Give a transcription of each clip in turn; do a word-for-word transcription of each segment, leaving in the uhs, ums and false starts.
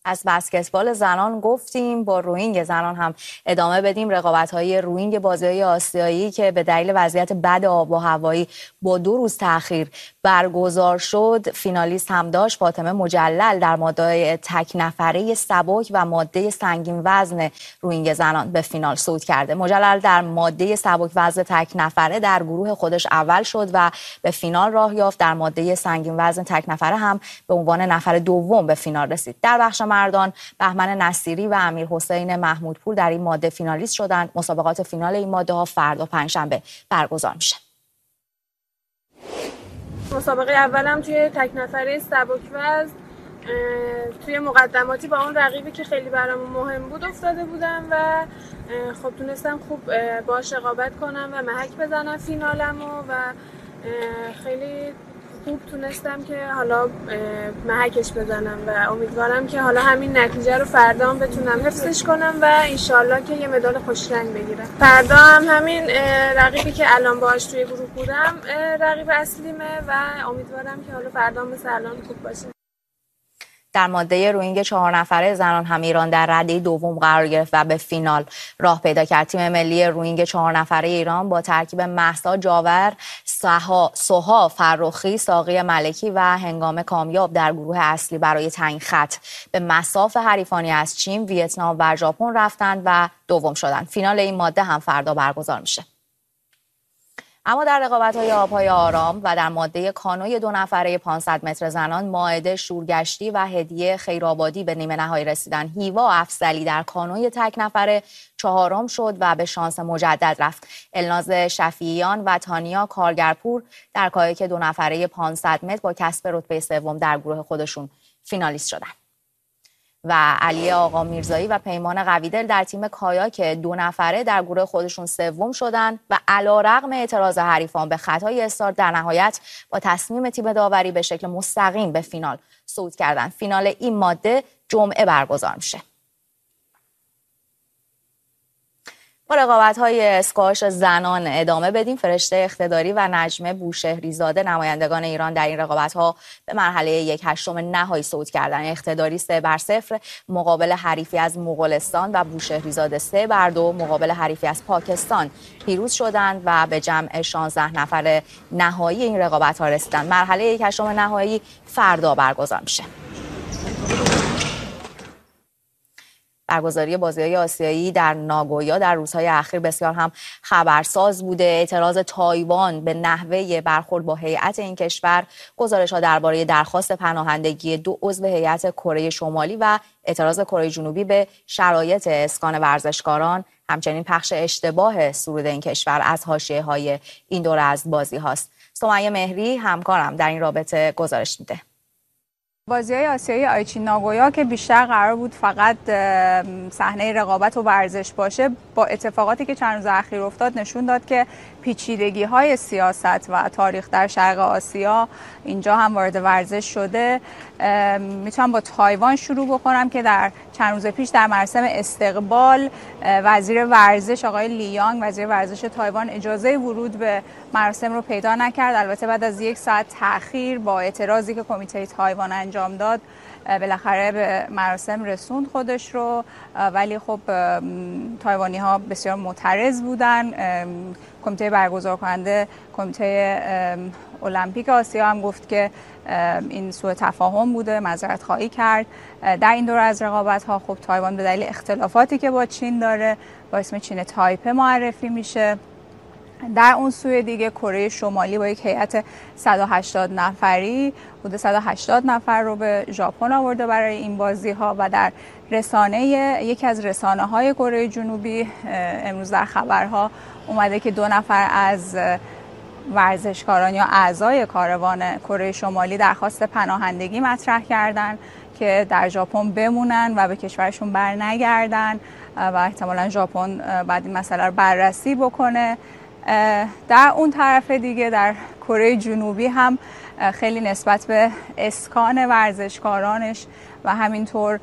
از بسکتبال زنان گفتیم، با روینگ زنان هم ادامه بدیم. رقابت‌های روینگ بازی‌های آسیایی که به دلیل وضعیت بد آب و هوایی با دو روز تأخیر برگزار شد، فینالیست هم داشت. فاطمه مجلل در ماده تک نفره سبک و ماده سنگین وزن روینگ زنان به فینال صعود کرده. مجلل در ماده سبک وزن تک نفره در گروه خودش اول شد و به فینال راه یافت. در ماده سنگین وزن تک نفره هم به عنوان نفر دوم به فینال رسید. در بخش مردان بهمن نصیری و امیر حسین محمودپور در این ماده فینالیست شدند. مسابقات فینال این ماده ها فردا پنجشنبه برگزار میشه. مسابقه اولم توی تک نفره سبک وزن توی مقدماتی با اون رقیبی که خیلی برامون مهم بود افتاده بودم و خب تونستم خوب باهاش رقابت کنم و محک بزنم فینالمو و خیلی خوب تونستم که حالا محکش بزنم و امیدوارم که حالا همین نتیجه رو فردا هم بتونم حفظش کنم و انشالله که یه مدال خوش رنگ بگیرم. فردا هم همین رقیبی که الان باهاش توی گروه بودم رقیب اصلیمه و امیدوارم که حالا فردا هم مثل الان خوب باشه. در ماده روینگ چهار نفره زنان هم ایران در رده دوم قرار گرفت و به فینال راه پیدا کرد. تیم ملی روینگ چهار نفره ایران با ترکیب مهسا جاور، سوها فرخی، ساقی ملکی و هنگام کامیاب در گروه اصلی برای تعیین خط به مصاف حریفانی از چین، ویتنام و ژاپن رفتند و دوم شدند. فینال این ماده هم فردا برگزار میشه. اما در رقابت‌های آب‌های آرام و در ماده کانوی دو نفره پانصد متر زنان، مائده شورگشتی و هدیه خیرآبادی به نیمه نهایی رسیدن. هیوا افضلی در کانوی تک نفره چهارم شد و به شانس مجدد رفت. الناز شفیعیان و تانیا کارگرپور در کایاک دو نفره پانصد متر با کسب رتبه سوم در گروه خودشون فینالیست شدند. و علی آقا میرزایی و پیمان قویدل در تیم کایاک دو نفره در گروه خودشون سوم شدند و علیرغم اعتراض حریفان به خطای استارت در نهایت با تصمیم تیم داوری به شکل مستقیم به فینال صعود کردند. فینال این ماده جمعه برگزار میشه. با رقابت‌های اسکواش زنان ادامه بدیم. فرشته اقتداری و نجمه بوشهریزاده نمایندگان ایران در این رقابت‌ها به مرحله یک هشتم نهایی صعود کردند. اقتداری سه بر صفر مقابل حریفی از مغولستان و بوشهریزاده سه بر دو مقابل حریفی از پاکستان پیروز شدند و به جمع شانزده نفر نهایی این رقابت‌ها رسیدند. مرحله یک هشتم نهایی فردا برگزار میشه. برگزاری بازی‌های آسیایی در ناگویا در روزهای اخیر بسیار هم خبرساز بوده. اعتراض تایوان به نحوه برخورد با هیئت این کشور، گزارش‌ها درباره درخواست پناهندگی دو عضو هیئت کره شمالی و اعتراض کره جنوبی به شرایط اسکان ورزشکاران، همچنین پخش اشتباه سرود این کشور از حاشیه‌های این دوره از بازی‌هاست. سمیه مهری همکارم در این رابطه گزارش میده. بازی‌های آسیایی آیچی ناگویا که بیشتر قرار بود فقط صحنه رقابت و ورزش باشه، با اتفاقاتی که چند روز اخیر افتاد نشون داد که پیچیدگی‌های سیاست و تاریخ در شرق آسیا اینجا هم وارد ورزش شده. میتونم با تایوان شروع بکنم که در چند روز پیش در مراسم استقبال وزیر ورزش آقای لیانگ، وزیر ورزش تایوان، اجازه ورود به مراسم رو پیدا نکرد. البته بعد از یک ساعت تأخیر با اعتراضی که کمیته تایوان انجام داد بالاخره به مراسم رسوند خودش رو، ولی خب تایوانی ها بسیار معترض بودن. کمیته برگزار کننده کمیته المپیک آسیا هم گفت که این سوء تفاهم بوده، معذرت خواهی کرد. در این دوره از رقابت ها خب تایوان به دلیل اختلافاتی که با چین داره با اسم چین تایپه معرفی میشه. در اون سوی دیگه کره شمالی با یک هیئت صد و هشتاد نفری حدود صد و هشتاد نفر رو به ژاپن آورده برای این بازی ها و در رسانه یکی از رسانه های کره جنوبی امروز در خبرها اومده که دو نفر از ورزشکاران یا اعضای کاروان کره شمالی درخواست پناهندگی مطرح کردن که در ژاپن بمونن و به کشورشون بر نگردن و احتمالاً ژاپن بعد این مسئله رو بررسی بکنه. در اون طرف دیگه در کره جنوبی هم خیلی نسبت به اسکان ورزشکارانش و همینطور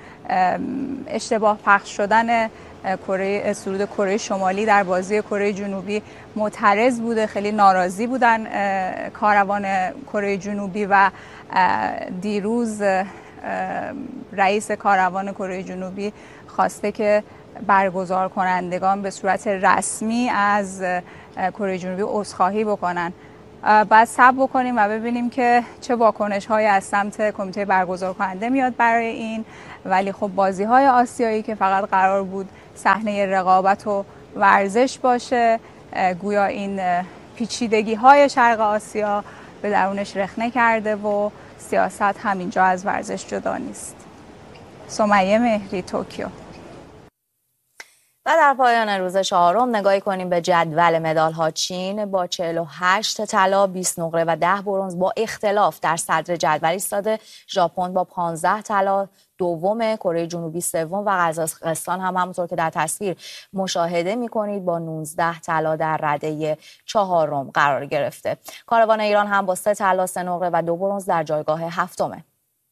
اشتباه پخش شدن کره سرود کره شمالی در بازی کره جنوبی معترض بوده، خیلی ناراضی بودن کاروان کره جنوبی و دیروز رئیس کاروان کره جنوبی خواسته که برگزار کنندگان به صورت رسمی از کره جنوبی عذرخواهی بکنن. بعد صبر بکنیم و ببینیم که چه واکنش های از سمت کمیته برگزار کننده میاد برای این. ولی خب بازی های آسیایی که فقط قرار بود صحنه رقابت و ورزش باشه، گویا این پیچیدگی های شرق آسیا به درونش رخنه کرده و سیاست همینجا از ورزش جدا نیست. سمیه مهری، توکیو. و در پایان روز چهارم نگاهی کنیم به جدول مدال ها. چین با چهل و هشت طلا، بیست نقره و ده برنز با اختلاف در صدر جدول ایستاده. ژاپن با پانزده طلا دوم، کره جنوبی سوم و قزاقستان هم همونطور که در تصویر مشاهده می‌کنید با نوزده طلا در رده چهارم قرار گرفته. کاروان ایران هم با سه طلا، سه نقره و دو برنز در جایگاه هفتمه.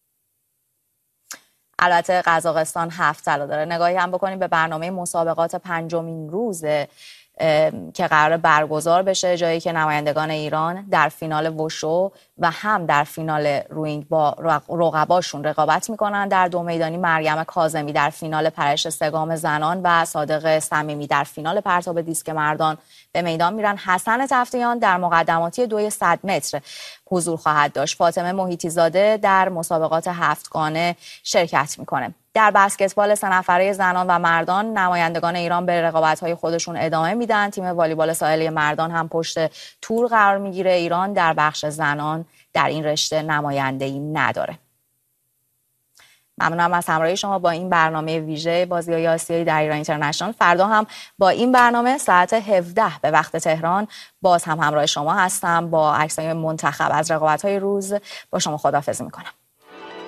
البته قزاقستان هفت طلا داره. نگاهی هم بکنیم به برنامه مسابقات پنجمین روز که قرار برگزار بشه، جایی که نمایندگان ایران در فینال وشو و هم در فینال روینگ با رقباشون رقابت میکنن. در دو میدانی مریم کاظمی در فینال پرش سگام زنان و صادق صمیمی در فینال پرتاب دیسک مردان به میدان میرن. حسن تفتیان در مقدماتی دوی صد متر حضور خواهد داشت. فاطمه محیطی زاده در مسابقات هفتگانه شرکت میکنه. در بسکتبال سه نفره زنان و مردان نمایندگان ایران به رقابت‌های خودشون ادامه میدن. تیم والیبال ساحلی مردان هم پشت تور قرار میگیره. ایران در بخش زنان در این رشته نماینده‌ای نداره. ممنونم از همراهی شما با این برنامه ویژه بازی‌های آسیایی در ایران اینترنشنال. فردا هم با این برنامه ساعت هفده به وقت تهران باز هم همراه شما هستم با عکسای منتخب از رقابت‌های روز. با شما خداحافظی می‌کنم.